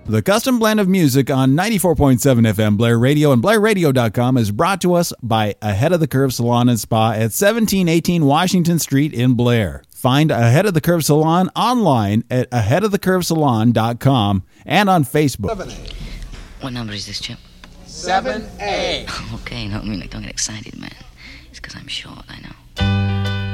The custom blend of music on 94.7 FM Blair Radio and BlairRadio.com is brought to us by Ahead of the Curve Salon and Spa at 1718 Washington Street in Blair. Find Ahead of the Curve Salon online at aheadofthecurvesalon.com and on Facebook. 7A. What number is this, Chip? 7A. Okay, no, I mean, don't get excited, man. It's because I'm short, I know.